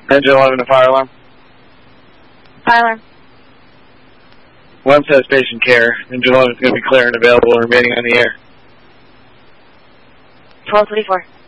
Engine 11 to fire alarm. Fire alarm. One says patient care. Engine 11 is going to be clear and available and remaining on the air. 1234.